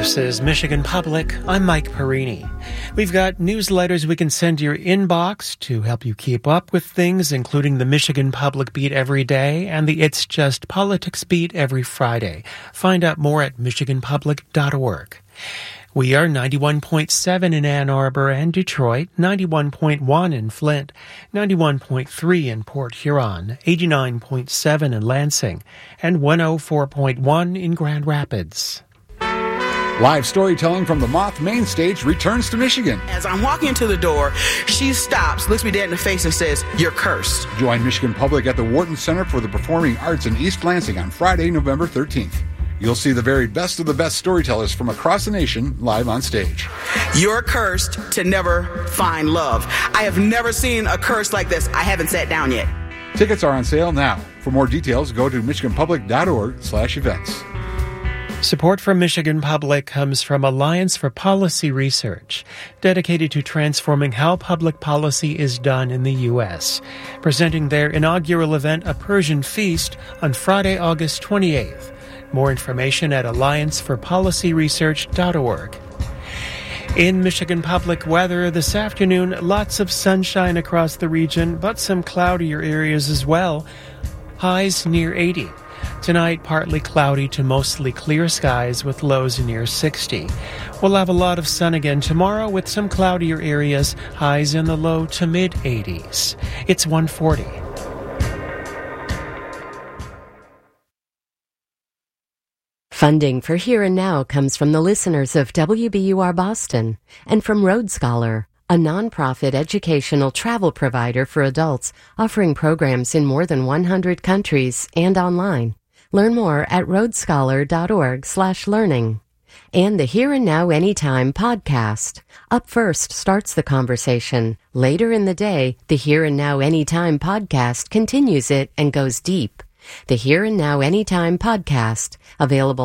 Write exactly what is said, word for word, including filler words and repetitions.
This is Michigan Public. I'm Mike Perini. We've got newsletters we can send to your inbox to help you keep up with things, including the Michigan Public Beat every day and the It's Just Politics Beat every Friday. Find out more at michigan public dot org. We are ninety-one point seven in Ann Arbor and Detroit, ninety-one point one in Flint, ninety-one point three in Port Huron, eighty-nine point seven in Lansing, and one oh four point one in Grand Rapids. Live storytelling from the Moth Main Stage returns to Michigan. As I'm walking into the door, she stops, looks me dead in the face, and says, "You're cursed." Join Michigan Public at the Wharton Center for the Performing Arts in East Lansing on Friday, November thirteenth. You'll see the very best of the best storytellers from across the nation live on stage. You're cursed to never find love. I have never seen a curse like this. I haven't sat down yet. Tickets are on sale now. For more details, go to michigan public dot org slash events. Support for Michigan Public comes from Alliance for Policy Research, dedicated to transforming how public policy is done in the U S, presenting their inaugural event, A Persian Feast, on Friday, August twenty-eighth. More information at alliance for policy research dot org. In Michigan Public weather this afternoon, lots of sunshine across the region, but some cloudier areas as well. Highs near eighty. Tonight, partly cloudy to mostly clear skies with lows near sixty. We'll have a lot of sun again tomorrow with some cloudier areas, highs in the low to mid-eighties. It's one forty. Funding for Here and Now comes from the listeners of W B U R Boston and from Road Scholar, a nonprofit educational travel provider for adults offering programs in more than one hundred countries and online. Learn more at road scholar dot org slash learning. And the Here and Now Anytime podcast. Up first starts the conversation. Later in the day, the Here and Now Anytime podcast continues it and goes deep. The Here and Now Anytime podcast, available